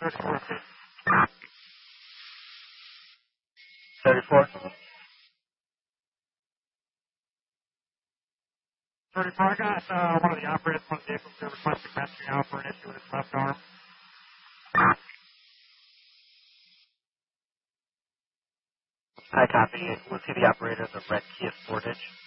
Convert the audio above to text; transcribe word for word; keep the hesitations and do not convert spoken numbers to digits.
thirty-four. thirty-four. thirty-four, I got uh, one of the operators from the vehicle to request a rescue now for an issue with his left arm. I copy. Was he the operator of the red Kia Sportage?